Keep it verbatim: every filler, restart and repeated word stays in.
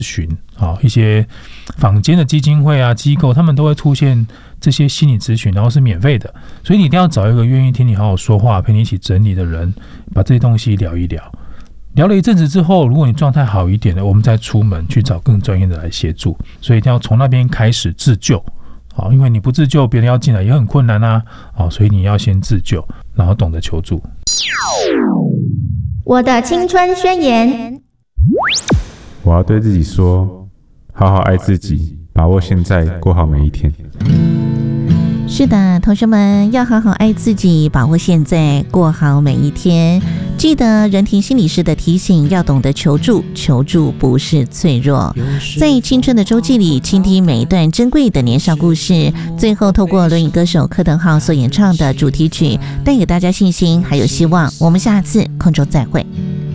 询啊，一些坊间的基金会啊机构，他们都会出现这些心理咨询，然后是免费的，所以你一定要找一个愿意听你好好说话，陪你一起整理的人，把这些东西聊一聊。聊了一阵子之后，如果你状态好一点的，我们再出门去找更专业的来协助。所以一定要从那边开始自救，好，因为你不自救，别人要进来也很困难啊，好，所以你要先自救，然后懂得求助。 我的青春宣言， 我要对自己说，好好爱自己，把握现在，过好每一天。 是的，同学们要好好爱自己，把握现在，过好每一天。记得人庭心理师的提醒，要懂得求助，求助不是脆弱。在青春的周记里，倾听每一段珍贵的年少故事，最后透过轮椅歌手柯腾浩所演唱的主题曲，带给大家信心还有希望。我们下次空中再会。